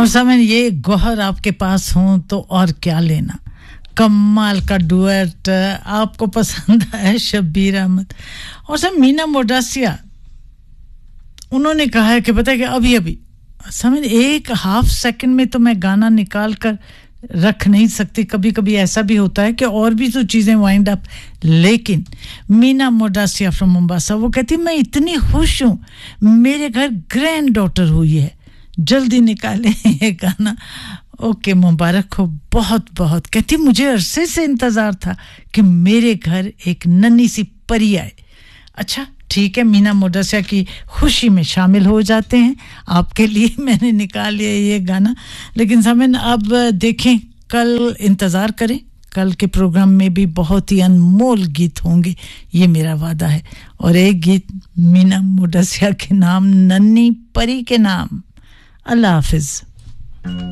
और समझ ये गौहर आपके पास हो तो और क्या लेना कमाल का डुएट आपको पसंद आया शब्बीर अहमद और सब मीना मोडासिया उन्होंने कहा है कि पता है कि अभी समझ एक हाफ सेकंड में तो मैं गाना निकाल कर रख नहीं सकती कभी-कभी ऐसा भी होता है कि और भी तो चीजें वाइंड अप लेकिन मीना मोडासिया फ्रॉम मोम्बासा वो कहती मैं इतनी खुश हूं मेरे घर ग्रैंड डॉटर हुई है जल्दी निकालें ये गाना ओके मुबारक हो बहुत बहुत कहती मुझे अरसे से इंतजार था कि मेरे घर एक नन्ही सी परी आए अच्छा ठीक है मीना मोडासिया की खुशी में शामिल हो जाते हैं आपके लिए मैंने निकाल लिया ये गाना लेकिन समन अब देखें कल इंतजार करें कल के प्रोग्राम में भी बहुत ही अनमोल गीत होंगे ये मेरा वादा है और एक गीत मीना मोडासिया के नाम नन्ही परी के नाम अल्लाह हाफिज